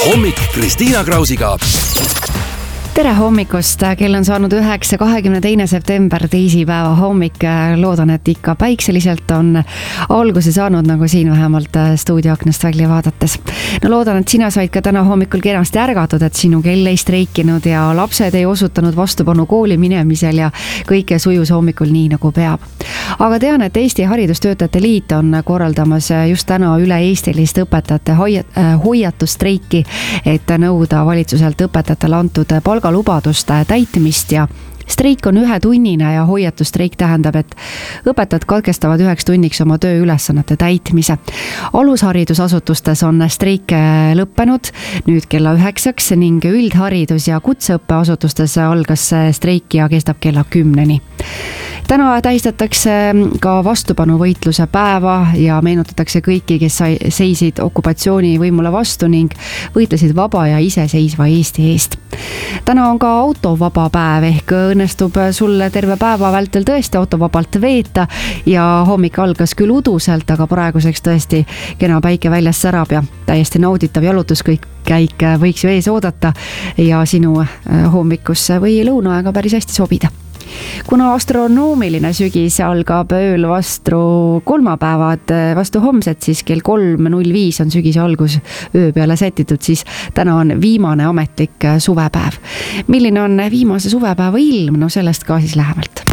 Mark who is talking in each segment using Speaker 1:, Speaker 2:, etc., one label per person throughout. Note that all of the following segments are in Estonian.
Speaker 1: hommik Kristiina Krausiga.
Speaker 2: Tere hommikust, kell on saanud 9.22. september, teisipäeva hommik. Loodan, et ikka päikseliselt on alguse saanud, nagu siin vähemalt stuudioaknast välja vaadates. No loodan, et sina said ka täna hommikul kenasti ärgatud, et sinu kell ei streikinud ja lapsed ei osutanud vastupanu kooli minemisel ja kõike sujus hommikul nii, nagu peab. Aga tean, et Eesti Haridustöötajate Liit on korraldamas just täna üle-eestilist õpetajate hoiatustreiki, et nõuda valitsuselt õpetajatele antud palgalubaduste täitmist ja streik on 1 tunnine ja hoiatustreik tähendab, et õpetajad katkestavad 1 tunniks oma tööülesannete täitmise. Alusharidusasutustes on streik lõppenud nüüd kella 9 ning üldharidus- ja kutseõppeasutustes algas streik ja kestab kella 10-ni. Täna tähistatakse ka vastupanuvõitluse päeva ja meenutatakse kõiki, kes seisid okupatsiooni võimule vastu ning võitlesid vaba ja iseseisva Eesti eest. Täna on ka autovaba päev ehk õnnestub sulle terve päeva vältel tõesti autovabalt veeta ja hommik algas küll uduselt, aga praeguseks tõesti kena päike väljas särab ja täiesti nauditav jalutuskäik võiks ju ees oodata ja sinu hommikusse või lõunaaega päris hästi sobida. Kuna astronoomiline sügis algab ööl vastu kolmapäevad vastu homset, siis kell 3.05 on sügise algus öö peale sätitud, siis täna on viimane ametlik suvepäev. Milline on viimase suvepäeva ilm? No sellest ka siis lähemalt.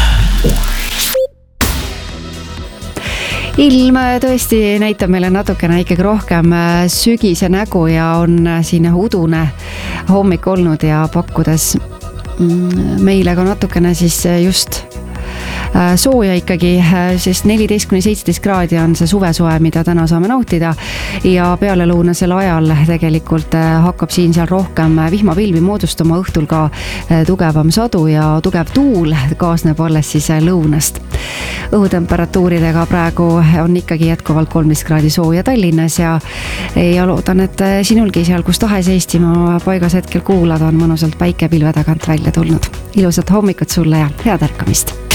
Speaker 2: Ilm tõesti näitab meile natukene ikkagi rohkem sügise nägu ja on siin udune hommik olnud ja pakkudes meile ka natukene siis just sooja ikkagi, sest 14-17 kraadi on see suvesoe, mida täna saame nautida ja pealelõunasel ajal tegelikult hakkab siin-seal rohkem vihmapilvi moodustuma, õhtul ka tugevam sadu ja tugev tuul kaasneb alles siis lõunast. Õhutemperatuuridega praegu on ikkagi jätkuvalt 13 kraadi sooja Tallinnas ja loodan, et sinulgi seal, kus tahes Eestimaa paigas hetkel kuulad, on mõnusalt päike pilve tagant välja tulnud. Ilusat hommikut sulle ja head ärkamist!